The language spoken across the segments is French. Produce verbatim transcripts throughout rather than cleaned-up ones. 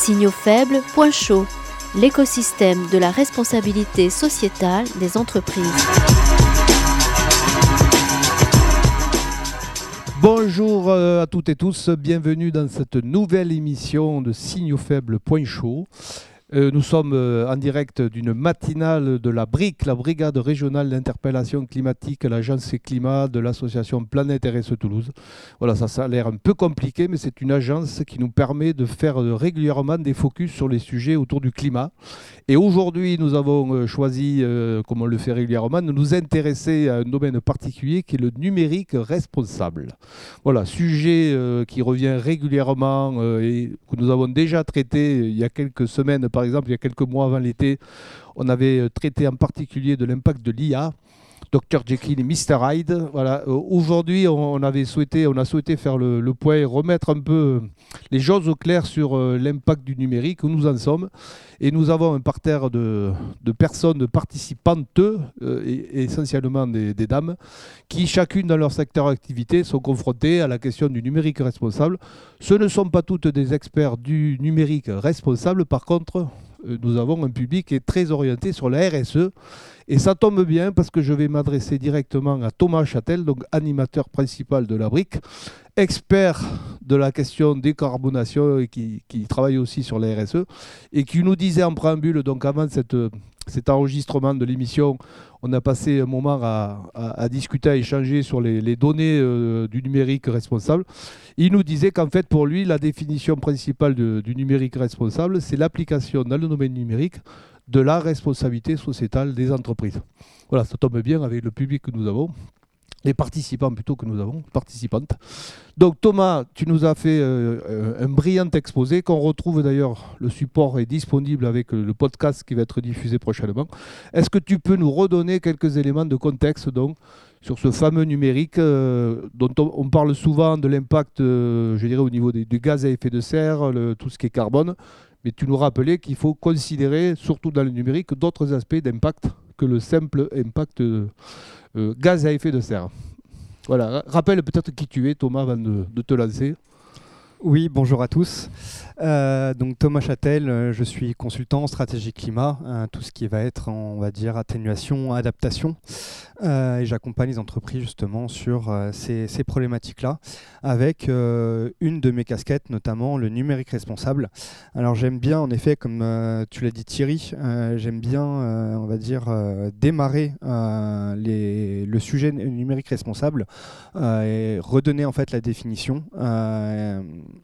Signaux faibles, point chaud, l'écosystème de la responsabilité sociétale des entreprises. Bonjour à toutes et tous, bienvenue dans cette nouvelle émission de Signaux faibles, point chaud. Euh, nous sommes euh, en direct d'une matinale de la B R I C, la Brigade régionale d'interpellation climatique, l'agence climat de l'association Planète R S E Toulouse. Voilà, ça, ça a l'air un peu compliqué, mais c'est une agence qui nous permet de faire euh, régulièrement des focus sur les sujets autour du climat. Et aujourd'hui, nous avons euh, choisi, euh, comme on le fait régulièrement, de nous intéresser à un domaine particulier qui est le numérique responsable. Voilà, sujet euh, qui revient régulièrement euh, et que nous avons déjà traité il y a quelques semaines. Par exemple, il y a quelques mois avant l'été, on avait traité en particulier de l'impact de l'I A, docteur Jekyll et mister Hyde. Voilà. Euh, aujourd'hui, on, avait souhaité, on a souhaité faire le, le point et remettre un peu les choses au clair sur euh, l'impact du numérique, où nous en sommes. Et nous avons un parterre de, de personnes participantes, euh, et, et essentiellement des, des dames, qui chacune dans leur secteur d'activité sont confrontées à la question du numérique responsable. Ce ne sont pas toutes des experts du numérique responsable. Par contre, euh, nous avons un public qui est très orienté sur la R S E. Et ça tombe bien parce que je vais m'adresser directement à Thomas Châtel, donc animateur principal de la B R I C, expert de la question décarbonation et qui, qui travaille aussi sur la R S E, et qui nous disait en préambule, donc avant cette, cet enregistrement de l'émission, on a passé un moment à, à, à discuter, à échanger sur les, les données euh, du numérique responsable. Il nous disait qu'en fait, pour lui, la définition principale de, du numérique responsable, c'est l'application dans le domaine numérique de la responsabilité sociétale des entreprises. Voilà, ça tombe bien avec le public que nous avons, les participants plutôt que nous avons, participantes. Donc Thomas, tu nous as fait euh, un brillant exposé qu'on retrouve d'ailleurs, le support est disponible avec le podcast qui va être diffusé prochainement. Est-ce que tu peux nous redonner quelques éléments de contexte donc sur ce fameux numérique euh, dont on, on parle souvent de l'impact, euh, je dirais au niveau des, des gaz à effet de serre, le, tout ce qui est carbone. Mais tu nous rappelais qu'il faut considérer, surtout dans le numérique, d'autres aspects d'impact que le simple impact euh, euh, gaz à effet de serre. Voilà, rappelle peut-être qui tu es, Thomas, avant de, de te lancer. Oui, bonjour à tous. Euh, donc Thomas Châtel, euh, je suis consultant en stratégie climat, euh, tout ce qui va être, on va dire, atténuation, adaptation. Euh, et j'accompagne les entreprises justement sur euh, ces, ces problématiques-là, avec euh, une de mes casquettes, notamment le numérique responsable. Alors j'aime bien, en effet, comme euh, tu l'as dit Thierry, euh, j'aime bien, euh, on va dire, euh, démarrer euh, les, le sujet numérique responsable euh, et redonner en fait la définition. Euh,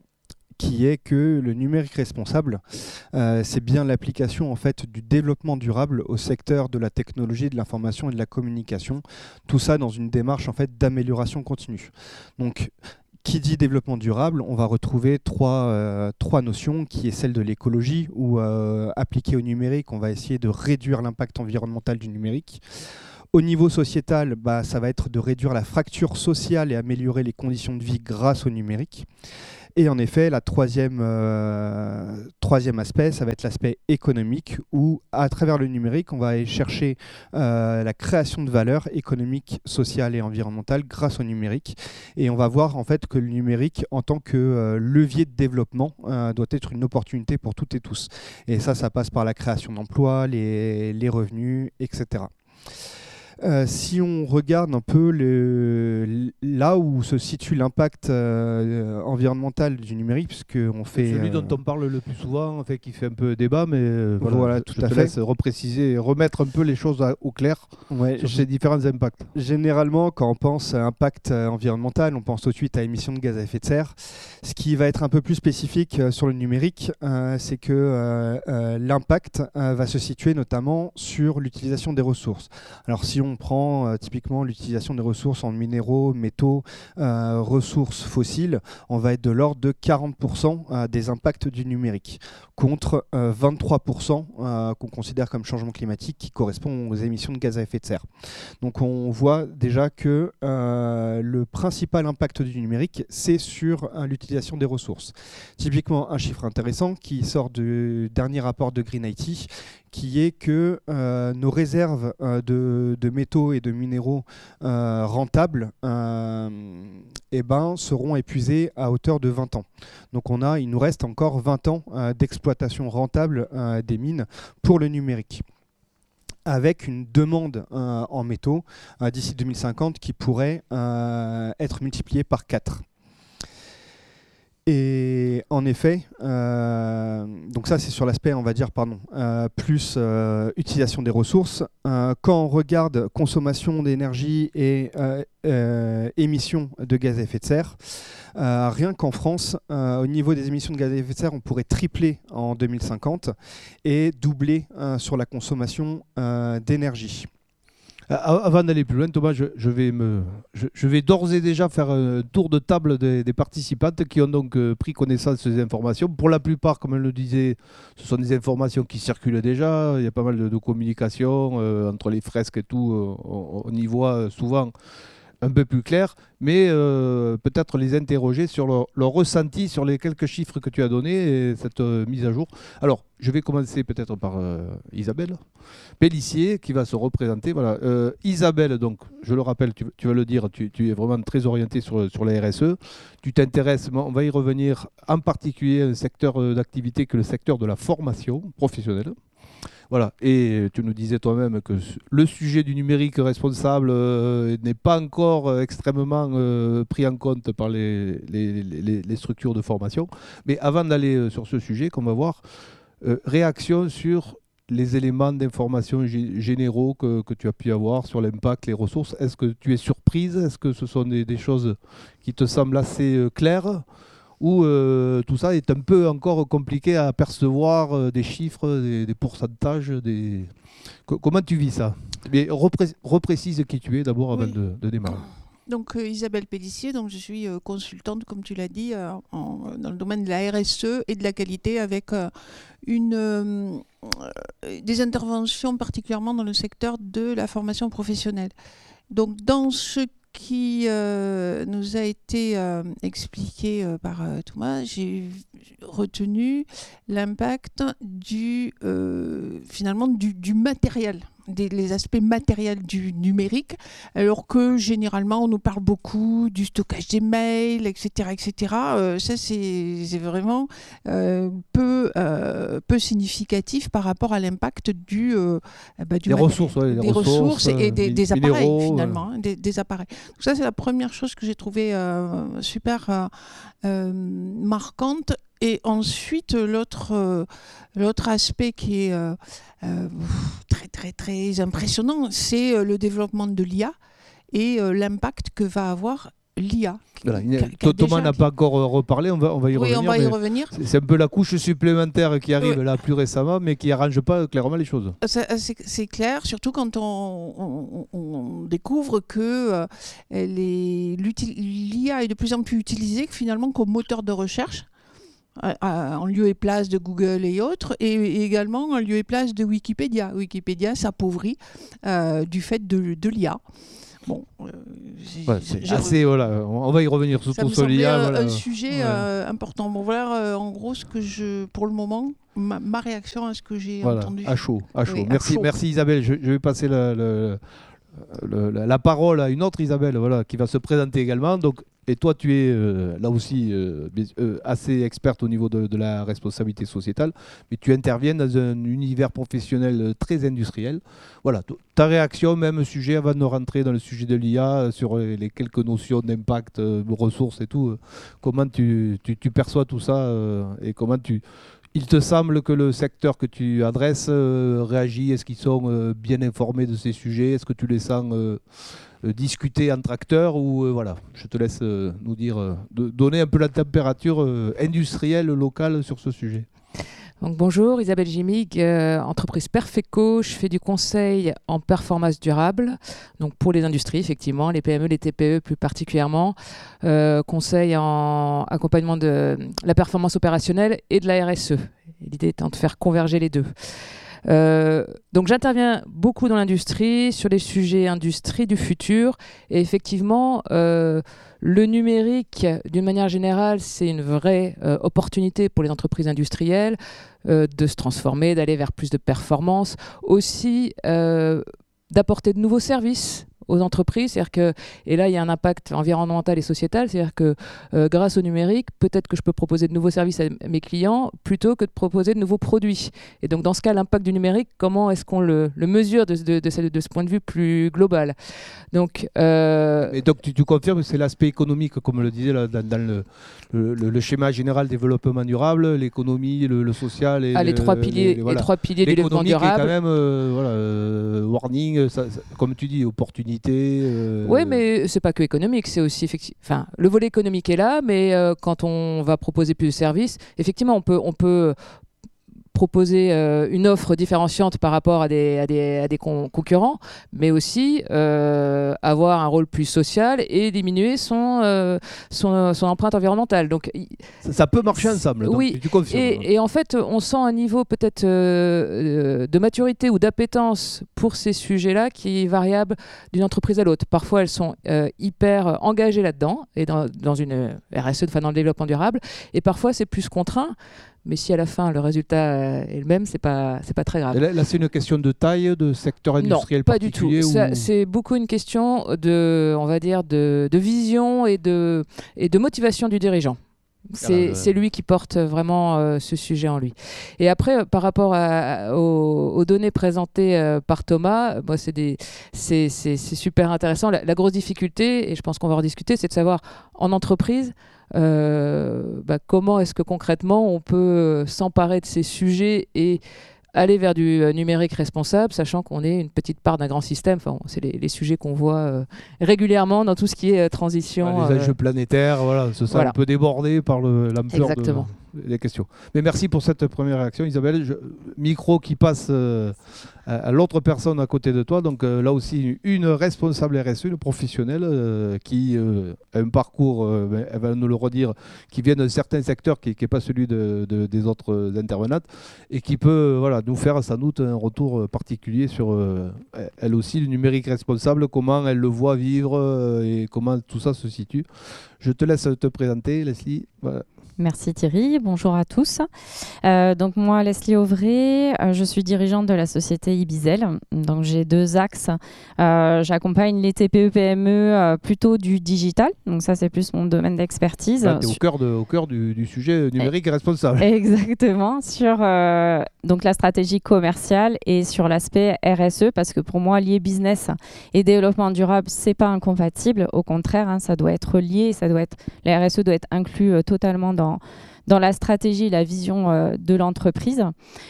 qui est que le numérique responsable, euh, c'est bien l'application en fait du développement durable au secteur de la technologie, de l'information et de la communication. Tout ça dans une démarche en fait d'amélioration continue. Donc, qui dit développement durable, on va retrouver trois, euh, trois notions, qui est celle de l'écologie, où euh, appliquée au numérique, on va essayer de réduire l'impact environnemental du numérique. Au niveau sociétal, bah, ça va être de réduire la fracture sociale et améliorer les conditions de vie grâce au numérique. Et en effet, la troisième, euh, troisième aspect, ça va être l'aspect économique, où à travers le numérique, on va aller chercher euh, la création de valeur économique, sociale et environnementale grâce au numérique. Et on va voir en fait que le numérique, en tant que euh, levier de développement, euh, doit être une opportunité pour toutes et tous. Et ça, ça passe par la création d'emplois, les, les revenus, et cetera. Euh, si on regarde un peu le, là où se situe l'impact euh, environnemental du numérique, puisqu'on fait... Celui euh, dont on parle le plus souvent, en fait, qui fait un peu débat, mais euh, voilà, voilà, je, tout je à te fait. laisse repréciser et remettre un peu les choses à, au clair ouais, sur ces différents impacts. Généralement, quand on pense à impact environnemental, on pense tout de suite à émissions de gaz à effet de serre. Ce qui va être un peu plus spécifique euh, sur le numérique, euh, c'est que euh, euh, l'impact euh, va se situer notamment sur l'utilisation des ressources. Alors si on prend euh, typiquement l'utilisation des ressources en minéraux, métaux, euh, ressources fossiles, on va être de l'ordre de quarante pour cent euh, des impacts du numérique, contre euh, vingt-trois pour cent euh, qu'on considère comme changement climatique, qui correspond aux émissions de gaz à effet de serre. Donc on voit déjà que euh, le principal impact du numérique, c'est sur euh, l'utilisation des ressources. Typiquement, un chiffre intéressant qui sort du dernier rapport de Green I T, qui est que euh, nos réserves euh, de, de métaux et de minéraux euh, rentables euh, eh ben, seront épuisées à hauteur de vingt ans. Donc on a, il nous reste encore vingt ans euh, d'exploitation rentable euh, des mines pour le numérique, avec une demande euh, en métaux euh, d'ici deux mille cinquante qui pourrait euh, être multipliée par quatre. Et en effet, euh, donc ça c'est sur l'aspect, on va dire, pardon, euh, plus euh, utilisation des ressources. Euh, quand on regarde consommation d'énergie et euh, euh, émissions de gaz à effet de serre, euh, rien qu'en France, euh, au niveau des émissions de gaz à effet de serre, on pourrait tripler en deux mille cinquante et doubler euh, sur la consommation euh, d'énergie. Avant d'aller plus loin, Thomas, je, je vais, me, je, je vais d'ores et déjà faire un tour de table des, des participantes qui ont donc euh, pris connaissance de ces informations. Pour la plupart, comme elle le disait, ce sont des informations qui circulent déjà. Il y a pas mal de, de communication euh, entre les fresques et tout. Euh, on, on y voit souvent un peu plus clair, mais euh, peut-être les interroger sur leur, leur ressenti sur les quelques chiffres que tu as donnés et cette euh, mise à jour. Alors, je vais commencer peut-être par euh, Isabelle Pellissier qui va se représenter. Voilà. Euh, Isabelle, donc, je le rappelle, tu, tu vas le dire, tu, tu es vraiment très orientée sur, sur la R S E. Tu t'intéresses, on va y revenir, en particulier à un secteur d'activité que le secteur de la formation professionnelle. Voilà, et tu nous disais toi-même que le sujet du numérique responsable euh, n'est pas encore euh, extrêmement euh, pris en compte par les, les, les, les structures de formation. Mais avant d'aller euh, sur ce sujet, qu'on va voir, euh, réaction sur les éléments d'information g- généraux que, que tu as pu avoir sur l'impact, les ressources. Est-ce que tu es surprise? Est-ce que ce sont des, des choses qui te semblent assez euh, claires? Où euh, tout ça est un peu encore compliqué à percevoir, euh, des chiffres, des, des pourcentages, des... Co- comment tu vis ça? Mais repré- reprécise qui tu es d'abord avant Oui. de, de démarrer. Donc euh, Isabelle Pellissier, donc je suis euh, consultante, comme tu l'as dit, euh, en, dans le domaine de la R S E et de la qualité, avec euh, une, euh, des interventions particulièrement dans le secteur de la formation professionnelle. Donc dans ce qui euh, nous a été euh, expliqué euh, par euh, Thomas, j'ai retenu l'impact du, euh, finalement du, du matériel, des, les aspects matériels du numérique, alors que généralement on nous parle beaucoup du stockage des mails, et cetera, et cetera. Euh, ça c'est, c'est vraiment euh, peu, euh, peu significatif par rapport à l'impact du, euh, bah, du Les matériel, ressources, ouais, les des ressources, ressources et des, mi- des appareils minéraux, finalement, hein, des, des appareils. Donc ça c'est la première chose que j'ai trouvée euh, super euh, euh, marquante. Et ensuite, l'autre, euh, l'autre aspect qui est euh, euh, très, très, très impressionnant, c'est euh, le développement de l'I A et euh, l'impact que va avoir l'I A. Voilà, Qui- qui a Thomas déjà- n'a pas encore euh, reparlé, on va, on va y Oui, revenir. on va y mais revenir. c'est, c'est un peu la couche supplémentaire qui arrive Oui. là plus récemment, mais qui n'arrange pas clairement les choses. Ça, C'est, c'est clair, surtout quand on, on- on découvre que euh, les, l'uti- l'I A est de plus en plus utilisée finalement comme moteur de recherche, euh, euh, en lieu et place de Google et autres, et, et également en lieu et place de Wikipédia. Wikipédia s'appauvrit euh, du fait de, de l'I A. Bon, euh, j'ai- Ouais, c'est j'ai- assez, voilà, on on va y revenir ça surtout me sur semblait l'I A. euh, Voilà. un sujet Ouais. euh, important. Bon, voilà euh, en gros ce que je, pour le moment, ma, ma réaction à ce que j'ai Voilà, entendu. à chaud, à chaud. Oui, à merci, chaud. merci Isabelle. Je, je vais passer la, le- le- la, la parole à une autre Isabelle, voilà, qui va se présenter également. Donc, et toi, tu es euh, là aussi euh, bien- euh, assez experte au niveau de, de la responsabilité sociétale, mais tu interviens dans un univers professionnel euh, très industriel. Voilà, t- ta réaction, même sujet, avant de rentrer dans le sujet de l'I A, euh, sur les, les quelques notions d'impact, euh, de ressources et tout, euh, comment tu, tu- tu perçois tout ça euh, et comment tu... Il te semble que le secteur que tu adresses euh, réagit? Est-ce qu'ils sont euh, bien informés de ces sujets? Est-ce que tu les sens euh, euh, discuter entre acteurs? Ou euh, voilà, je te laisse euh, nous dire, euh, de, donner un peu la température euh, industrielle locale sur ce sujet. Donc, bonjour, Isabelle Gimig, euh, entreprise Perfeco. Je fais du conseil en performance durable, donc pour les industries, effectivement, les P M E, les T P E plus particulièrement. Euh, conseil en accompagnement de la performance opérationnelle et de la R S E. L'idée étant de faire converger les deux. Euh, donc j'interviens beaucoup dans l'industrie, sur les sujets industrie du futur. Et effectivement, euh, le numérique, d'une manière générale, c'est une vraie euh, opportunité pour les entreprises industrielles euh, de se transformer, d'aller vers plus de performance. Aussi, euh, d'apporter de nouveaux services aux entreprises, c'est-à-dire que, et là il y a un impact environnemental et sociétal, c'est-à-dire que euh, grâce au numérique, peut-être que je peux proposer de nouveaux services à mes clients plutôt que de proposer de nouveaux produits. Et donc dans ce cas, l'impact du numérique, comment est-ce qu'on le, le mesure de, de, de, ce, de ce point de vue plus global? Donc, euh... Et donc tu, tu confirmes que c'est l'aspect économique, comme le disait là, dans, dans le, le, le, le schéma général développement durable, l'économie, le, le social et ah, le, les trois piliers, les, les, voilà. les trois piliers du développement durable. Est quand même euh, voilà, euh, warning, ça, ça, comme tu dis, opportunité. Euh... Oui, mais c'est pas que économique, c'est aussi effectivement. Enfin, le volet économique est là, mais euh, quand on va proposer plus de services, effectivement, on peut, on peut proposer euh, une offre différenciante par rapport à des, à des, à des con- concurrents, mais aussi euh, avoir un rôle plus social et diminuer son, euh, son, son empreinte environnementale. Donc, ça, ça peut marcher ensemble, donc, oui, tu confirmes. Et, et en fait, on sent un niveau peut-être euh, de maturité ou d'appétence pour ces sujets-là qui est variable d'une entreprise à l'autre. Parfois, elles sont euh, hyper engagées là-dedans, et dans, dans une R S E, enfin dans le développement durable, et parfois, c'est plus contraint. Mais si à la fin le résultat est le même, c'est pas c'est pas très grave. Et là, là, c'est une question de taille, de secteur industriel non, pas du tout. Ou... Ça, c'est beaucoup une question de, on va dire, de, de vision et de et de motivation du dirigeant. C'est, ah, c'est lui qui porte vraiment euh, ce sujet en lui. Et après, euh, par rapport à, à, aux, aux données présentées euh, par Thomas, moi, c'est, des, c'est, c'est, c'est super intéressant. La, la grosse difficulté, et je pense qu'on va en rediscuter, c'est de savoir en entreprise euh, bah, comment est-ce que concrètement on peut s'emparer de ces sujets et aller vers du euh, numérique responsable, sachant qu'on est une petite part d'un grand système. Enfin, c'est les, les sujets qu'on voit euh, régulièrement dans tout ce qui est euh, transition. Ah, les enjeux euh... planétaires, voilà, c'est ça, voilà. Un peu débordé par le, l'ampleur Exactement. de, des questions. Mais merci pour cette première réaction, Isabelle. Je, micro qui passe euh, à, à l'autre personne à côté de toi. Donc euh, là aussi, une responsable R S E, une professionnelle euh, qui euh, a un parcours, euh, elle va nous le redire, qui vient d'un certain secteur qui n'est pas celui de, de, des autres intervenantes et qui peut voilà, nous faire sans doute un retour particulier sur, euh, elle aussi, le numérique responsable, comment elle le voit vivre euh, et comment tout ça se situe. Je te laisse te présenter, Leslie. Voilà. Merci Thierry, bonjour à tous. Euh, donc moi, Leslie Auvray, euh, je suis dirigeante de la société Ibizel. Donc j'ai deux axes. Euh, j'accompagne les T P E P M E euh, plutôt du digital. Donc ça, c'est plus mon domaine d'expertise. Bah, tu es au cœur, de, au cœur du, du sujet numérique et responsable. Exactement, sur euh, donc la stratégie commerciale et sur l'aspect R S E, parce que pour moi, lier business et développement durable, c'est pas incompatible. Au contraire, hein, ça doit être lié, ça doit être, la R S E doit être inclus euh, totalement dans Dans, dans la stratégie et la vision euh, de l'entreprise.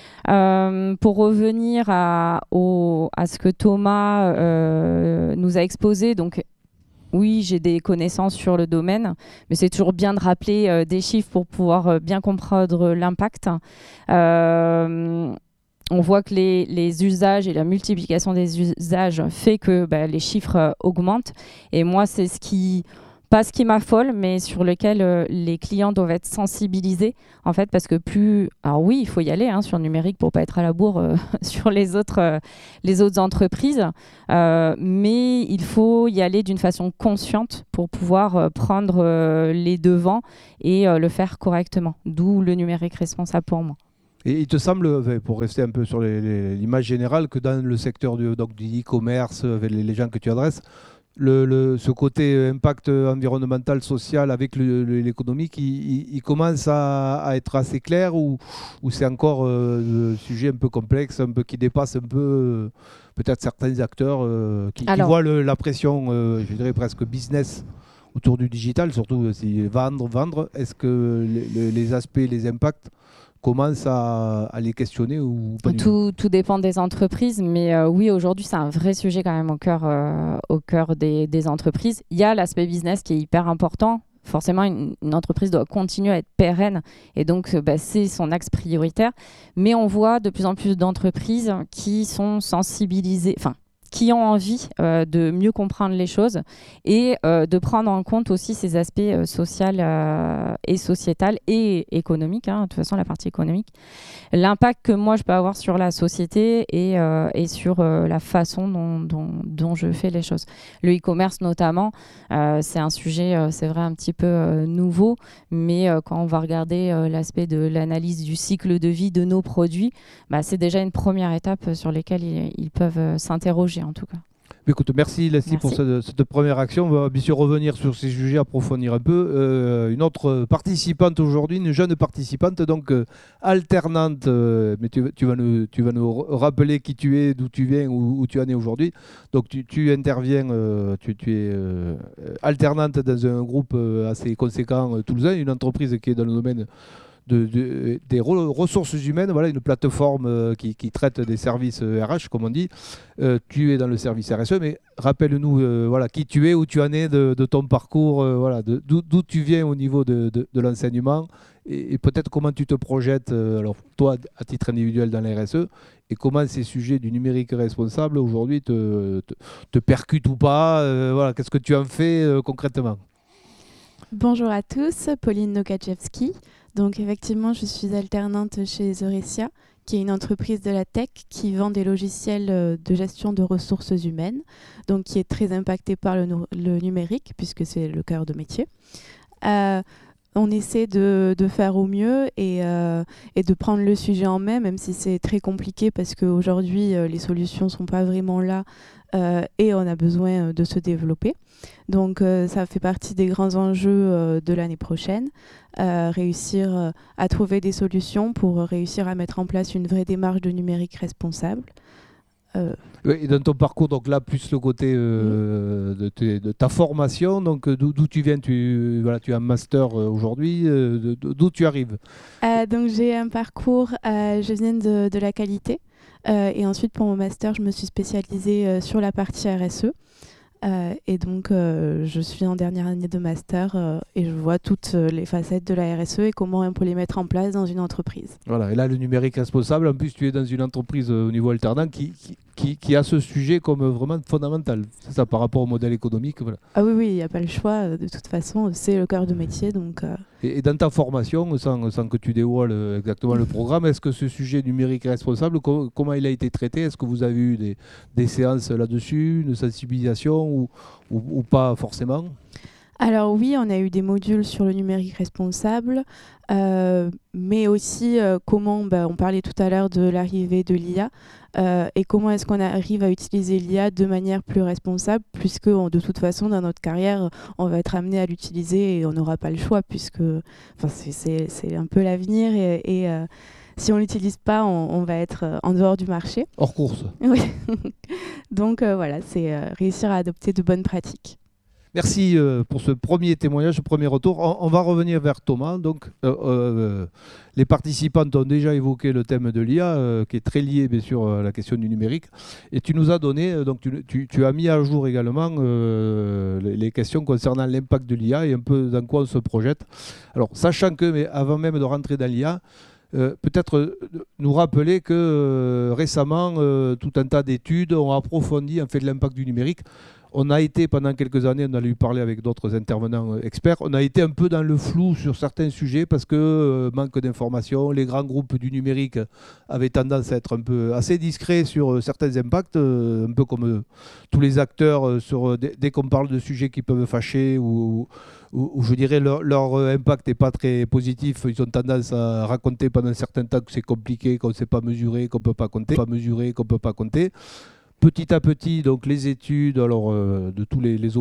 Euh, pour revenir à, au, à ce que Thomas euh, nous a exposé, donc oui, j'ai des connaissances sur le domaine, mais c'est toujours bien de rappeler euh, des chiffres pour pouvoir euh, bien comprendre l'impact. Euh, on voit que les, les usages et la multiplication des usages fait que bah, les chiffres euh, augmentent. Et moi, c'est ce qui... Pas ce qui m'affole, mais sur lequel euh, les clients doivent être sensibilisés, en fait, parce que plus... Alors oui, il faut y aller hein, sur le numérique pour ne pas être à la bourre euh, sur les autres, euh, les autres entreprises, euh, mais il faut y aller d'une façon consciente pour pouvoir euh, prendre euh, les devants et euh, le faire correctement. D'où le numérique responsable pour moi. Et il te semble, pour rester un peu sur les, les, l'image générale, que dans le secteur du, donc, du e-commerce, avec les, les gens que tu adresses, Le, le, ce côté impact environnemental, social avec le, le, l'économique, il, il, il commence à, à être assez clair ou, ou c'est encore euh, un sujet un peu complexe, un peu qui dépasse un peu euh, peut-être certains acteurs euh, qui, qui voient le, la pression, euh, je dirais presque business autour du digital, surtout si vendre, vendre. Est-ce que les, les aspects, les impacts commence à, à les questionner ou pas du tout, tout dépend des entreprises, mais euh, oui, aujourd'hui, c'est un vrai sujet quand même au cœur, euh, au cœur des, des entreprises. Il y a l'aspect business qui est hyper important. Forcément, une, une entreprise doit continuer à être pérenne et donc bah, c'est son axe prioritaire. Mais on voit de plus en plus d'entreprises qui sont sensibilisées, enfin, qui ont envie euh, de mieux comprendre les choses et euh, de prendre en compte aussi ces aspects euh, sociaux euh, et sociétal et économiques, hein, de toute façon la partie économique, l'impact que moi je peux avoir sur la société et, euh, et sur euh, la façon dont, dont, dont je fais les choses. Le e-commerce notamment, euh, c'est un sujet, euh, c'est vrai, un petit peu euh, nouveau, mais euh, quand on va regarder euh, l'aspect de l'analyse du cycle de vie de nos produits, bah, c'est déjà une première étape sur laquelle ils, ils peuvent euh, s'interroger en tout cas. Écoute, merci Leslie Merci. pour cette, cette première action. On va bien sûr revenir sur ces sujets, approfondir un peu. Euh, une autre participante aujourd'hui, une jeune participante, donc euh, alternante, euh, mais tu, tu, vas nous, tu vas nous rappeler qui tu es, d'où tu viens, où, où tu en es aujourd'hui. Donc tu, tu interviens, euh, tu, tu es euh, alternante dans un groupe euh, assez conséquent euh, toulousain, une entreprise qui est dans le domaine De, de, des re ressources humaines, voilà, une plateforme euh, qui, qui traite des services euh, R H, comme on dit. Euh, tu es dans le service R S E, mais rappelle-nous euh, voilà, qui tu es, où tu en es de, de ton parcours, euh, voilà, d'où tu viens au niveau de, de, de l'enseignement et, et peut-être comment tu te projettes, euh, alors toi, à titre individuel dans la R S E, et comment ces sujets du numérique responsable aujourd'hui te, te, te percutent ou pas, euh, voilà, qu'est-ce que tu en fais euh, concrètement? Bonjour à tous, Pauline Nokachevski. Donc effectivement, je suis alternante chez Eurecia, qui est une entreprise de la tech qui vend des logiciels de gestion de ressources humaines, donc qui est très impactée par le, le numérique, puisque c'est le cœur de métier. Euh, on essaie de, de faire au mieux et, euh, et de prendre le sujet en main, même si c'est très compliqué parce qu'aujourd'hui, euh, les solutions ne sont pas vraiment là euh, et on a besoin de se développer. Donc euh, ça fait partie des grands enjeux euh, de l'année prochaine, euh, réussir euh, à trouver des solutions pour réussir à mettre en place une vraie démarche de numérique responsable. Euh... Oui, et dans ton parcours, donc là, plus le côté euh, de, te, de ta formation, donc d'où tu viens, tu, voilà, tu as un master euh, aujourd'hui, euh, d'où tu arrives? euh, Donc j'ai un parcours, euh, je viens de, de la qualité, euh, et ensuite pour mon master, je me suis spécialisée euh, sur la partie R S E. Euh, et donc, euh, je suis en dernière année de master euh, et je vois toutes euh, les facettes de la R S E et comment on peut les mettre en place dans une entreprise. Voilà, et là, le numérique responsable, en plus, tu es dans une entreprise euh, au niveau alternant qui, qui, qui, qui a ce sujet comme vraiment fondamental. C'est ça, par rapport au modèle économique. Voilà. Ah oui, oui, il n'y a pas le choix. De toute façon, c'est le cœur de métier. Donc, euh... et, et dans ta formation, sans, sans que tu dévoiles exactement le programme, est-ce que ce sujet numérique responsable, com comment il a été traité? Est-ce que vous avez eu des, des séances là-dessus, une sensibilisation ou, ou, ou pas forcément? Alors oui, on a eu des modules sur le numérique responsable, euh, mais aussi euh, comment, bah, on parlait tout à l'heure de l'arrivée de l'I A, euh, et comment est-ce qu'on arrive à utiliser l'I A de manière plus responsable, puisque on, de toute façon, dans notre carrière, on va être amené à l'utiliser et on n'aura pas le choix, puisque c'est un peu l'avenir et, et euh, si on ne l'utilise pas, on, on va être en dehors du marché. Hors course. Oui. Donc euh, voilà, c'est euh, réussir à adopter de bonnes pratiques. Merci euh, pour ce premier témoignage, ce premier retour. On, on va revenir vers Thomas. Donc, euh, euh, les participants ont déjà évoqué le thème de l'I A, euh, qui est très lié, bien sûr, à la question du numérique. Et tu nous as donné, euh, donc tu, tu, tu as mis à jour également euh, les, les questions concernant l'impact de l'I A et un peu dans quoi on se projette. Alors, sachant que, mais avant même de rentrer dans l'I A, Euh, peut-être euh, nous rappeler que euh, récemment, euh, tout un tas d'études ont approfondi en fait l'impact du numérique. On a été pendant quelques années, on a eu parlé avec d'autres intervenants euh, experts, on a été un peu dans le flou sur certains sujets parce que euh, manque d'informations, les grands groupes du numérique avaient tendance à être un peu assez discrets sur euh, certains impacts, euh, un peu comme euh, tous les acteurs, euh, sur, euh, dès, dès qu'on parle de sujets qui peuvent fâcher ou, ou, ou je dirais leur, leur impact n'est pas très positif, ils ont tendance à raconter pendant un certain temps que c'est compliqué, qu'on ne sait pas mesurer, qu'on ne peut pas compter, pas mesurer, qu'on ne peut pas compter. Petit à petit, donc les études alors, euh, de tous les, les